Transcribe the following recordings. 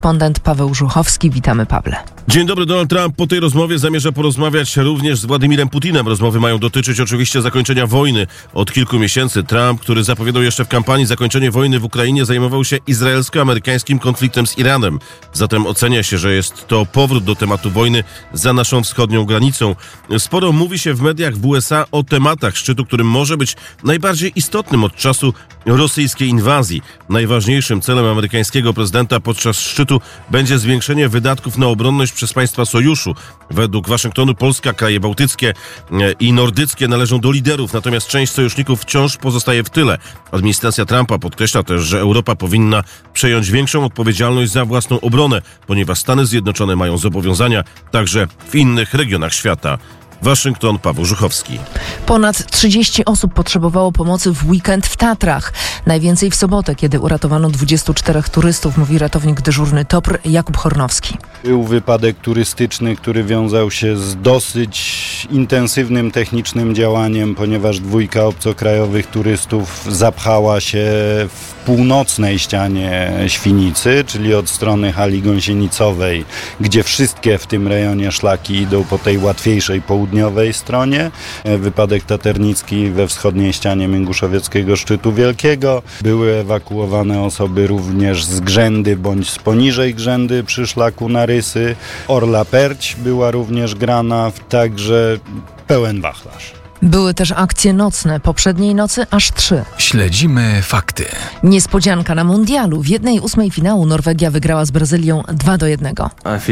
Korespondent Paweł Żuchowski. Witamy, Pawle. Dzień dobry. Donald Trump po tej rozmowie zamierza porozmawiać również z Władimirem Putinem. Rozmowy mają dotyczyć oczywiście zakończenia wojny. Od kilku miesięcy Trump, który zapowiadał jeszcze w kampanii zakończenie wojny w Ukrainie, zajmował się izraelsko-amerykańskim konfliktem z Iranem. Zatem ocenia się, że jest to powrót do tematu wojny za naszą wschodnią granicą. Sporo mówi się w mediach w USA o tematach szczytu, którym może być najbardziej istotnym od czasu rosyjskiej inwazji. Najważniejszym celem amerykańskiego prezydenta podczas szczytu będzie zwiększenie wydatków na obronność przez państwa sojuszu. Według Waszyngtonu Polska, kraje bałtyckie i nordyckie należą do liderów, natomiast część sojuszników wciąż pozostaje w tyle. Administracja Trumpa podkreśla też, że Europa powinna przejąć większą odpowiedzialność za własną obronę, ponieważ Stany Zjednoczone mają zobowiązania także w innych regionach świata. Waszyngton, Paweł Żuchowski. Ponad 30 osób potrzebowało pomocy w weekend w Tatrach. Najwięcej w sobotę, kiedy uratowano 24 turystów, mówi ratownik dyżurny TOPR Jakub Hornowski. Był wypadek turystyczny, który wiązał się z dosyć intensywnym technicznym działaniem, ponieważ dwójka obcokrajowych turystów zapchała się w północnej ścianie Świnicy, czyli od strony hali gąsienicowej, gdzie wszystkie w tym rejonie szlaki idą po tej łatwiejszej południowej stronie. Wypadek taternicki we wschodniej ścianie Mięguszowieckiego Szczytu Wielkiego. Były ewakuowane osoby również z Grzędy bądź z poniżej Grzędy przy szlaku na Rysy. Orla Perć była również grana, także pełen wachlarz. Były też akcje nocne. Poprzedniej nocy aż 3. Śledzimy fakty. Niespodzianka na mundialu. W 1/8 finału Norwegia wygrała z Brazylią 2-1.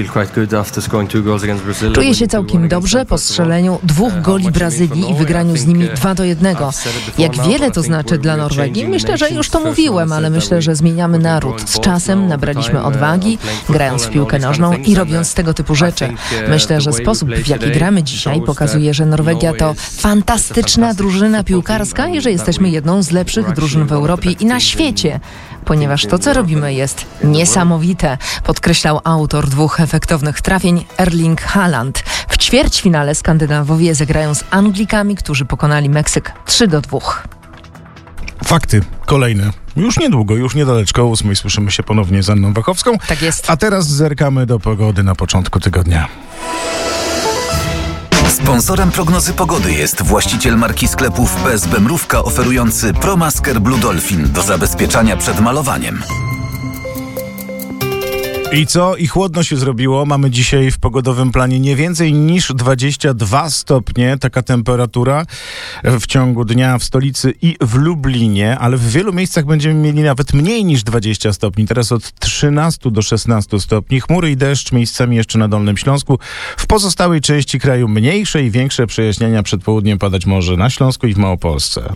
Czuję się całkiem dobrze po strzeleniu 2 goli Brazylii i wygraniu z nimi 2-1. Jak wiele to znaczy dla Norwegii? Myślę, że już to mówiłem, ale myślę, że zmieniamy naród. Z czasem nabraliśmy odwagi, grając w piłkę nożną i robiąc tego typu rzeczy. Myślę, że sposób, w jaki gramy dzisiaj, pokazuje, że Norwegia to fantastyczna drużyna piłkarska i że jesteśmy jedną z lepszych drużyn w Europie i na świecie, ponieważ to, co robimy, jest niesamowite, podkreślał autor 2 efektownych trafień Erling Haaland. W ćwierćfinale Skandynawowie zagrają z Anglikami, którzy pokonali Meksyk 3-2. Fakty kolejne. Już niedługo, już niedaleczko, o 8:00 słyszymy się ponownie z Anną Wachowską. Tak jest. A teraz zerkamy do pogody na początku tygodnia. Sponsorem prognozy pogody jest właściciel marki sklepów PSB Mrówka, oferujący ProMasker Blue Dolphin do zabezpieczania przed malowaniem. I co? I chłodno się zrobiło. Mamy dzisiaj w pogodowym planie nie więcej niż 22 stopnie. Taka temperatura w ciągu dnia w stolicy i w Lublinie, ale w wielu miejscach będziemy mieli nawet mniej niż 20 stopni. Teraz od 13 do 16 stopni. Chmury i deszcz miejscami jeszcze na Dolnym Śląsku. W pozostałej części kraju mniejsze i większe przejaśnienia przed południem padać może na Śląsku i w Małopolsce.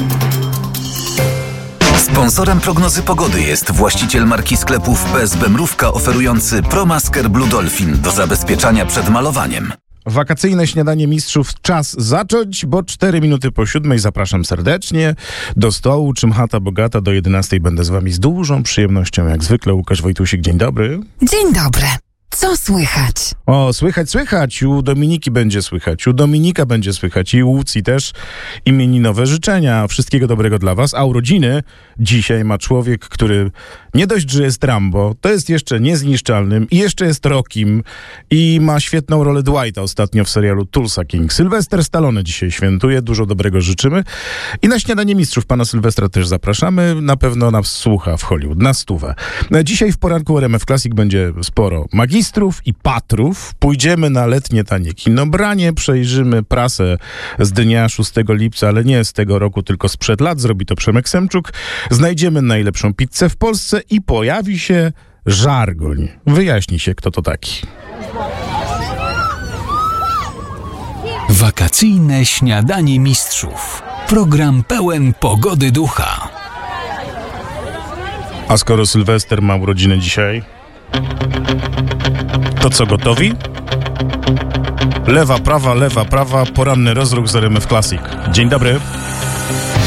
Sponsorem prognozy pogody jest właściciel marki sklepów PSB Mrówka, oferujący ProMasker Blue Dolphin do zabezpieczania przed malowaniem. Wakacyjne śniadanie mistrzów czas zacząć, bo 4 minuty po 7:00 zapraszam serdecznie do stołu. Czym chata bogata, do 11:00 będę z wami z dużą przyjemnością, jak zwykle. Łukasz Wojtusik, dzień dobry. Dzień dobry. Co słychać? O, słychać. U Dominiki będzie słychać. U Dominika będzie słychać. I u Łucji też imieninowe życzenia. Wszystkiego dobrego dla was. A urodziny dzisiaj ma człowiek, który nie dość, że jest Rambo, to jest jeszcze niezniszczalnym i jeszcze jest Rockim i ma świetną rolę Dwighta ostatnio w serialu Tulsa King. Sylwester Stallone dzisiaj świętuje. Dużo dobrego życzymy. I na śniadanie mistrzów pana Sylwestra też zapraszamy. Na pewno nas słucha w Hollywood. Na 100. Dzisiaj w poranku RMF Classic będzie sporo magistrów i patrów. Pójdziemy na letnie tanie kinobranie, przejrzymy prasę z dnia 6 lipca, ale nie z tego roku, tylko sprzed lat. Zrobi to Przemek Semczuk. Znajdziemy najlepszą pizzę w Polsce i pojawi się żargoń. Wyjaśni się, kto to taki. Wakacyjne śniadanie mistrzów. Program pełen pogody ducha. A skoro Sylwester ma urodziny dzisiaj, to co, gotowi? Lewa, prawa, poranny rozruch z RMF Classic. Dzień dobry.